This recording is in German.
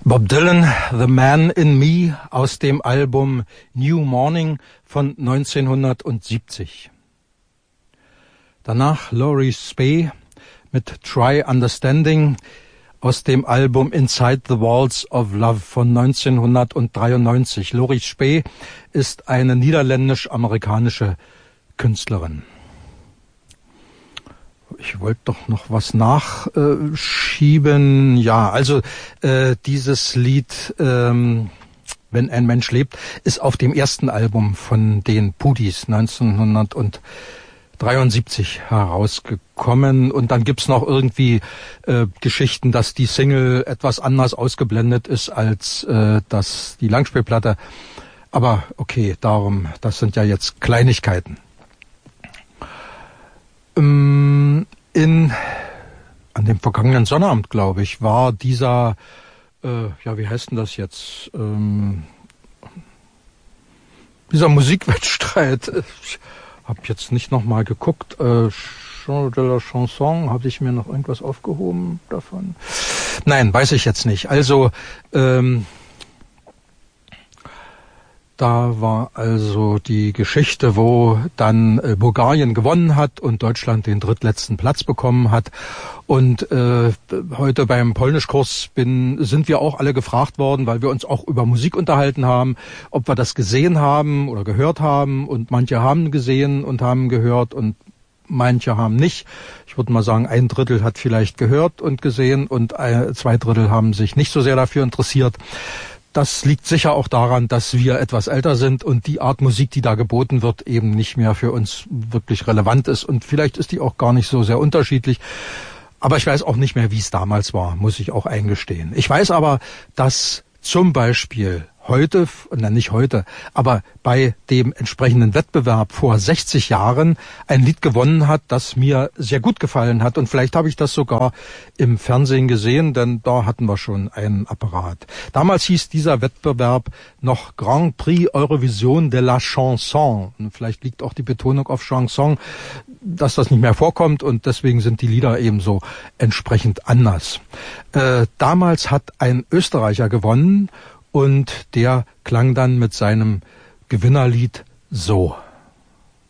Bob Dylan, The Man in Me aus dem Album New Morning von 1970. Danach Laurie Spey mit Try Understanding aus dem Album Inside the Walls of Love von 1993. Laurie Spey ist eine niederländisch-amerikanische Künstlerin. Ich wollte doch noch was nachschieben. Ja, also dieses Lied Wenn ein Mensch lebt ist auf dem ersten Album von den Pudis 1973 herausgekommen. Und dann gibt's noch irgendwie Geschichten, dass die Single etwas anders ausgeblendet ist als die Langspielplatte. Aber okay, das sind ja jetzt Kleinigkeiten. An dem vergangenen Sonnabend, glaube ich, war dieser, wie heißt denn das jetzt, dieser Musikwettstreit. Ich habe jetzt nicht nochmal geguckt. Chant de la Chanson, habe ich mir noch irgendwas aufgehoben davon? Nein, weiß ich jetzt nicht. Also, da war also die Geschichte, wo dann Bulgarien gewonnen hat und Deutschland den drittletzten Platz bekommen hat. Und heute beim Polnischkurs sind wir auch alle gefragt worden, weil wir uns auch über Musik unterhalten haben, ob wir das gesehen haben oder gehört haben. Und manche haben gesehen und haben gehört und manche haben nicht. Ich würde mal sagen, 1/3 hat vielleicht gehört und gesehen und 2/3 haben sich nicht so sehr dafür interessiert. Das liegt sicher auch daran, dass wir etwas älter sind und die Art Musik, die da geboten wird, eben nicht mehr für uns wirklich relevant ist. Und vielleicht ist die auch gar nicht so sehr unterschiedlich. Aber ich weiß auch nicht mehr, wie es damals war, muss ich auch eingestehen. Ich weiß aber, dass zum Beispiel heute, nicht heute, aber bei dem entsprechenden Wettbewerb vor 60 Jahren ein Lied gewonnen hat, das mir sehr gut gefallen hat. Und vielleicht habe ich das sogar im Fernsehen gesehen, denn da hatten wir schon einen Apparat. Damals hieß dieser Wettbewerb noch Grand Prix Eurovision de la Chanson. Und vielleicht liegt auch die Betonung auf Chanson, dass das nicht mehr vorkommt und deswegen sind die Lieder eben so entsprechend anders. Damals hat ein Österreicher gewonnen und der klang dann mit seinem Gewinnerlied so.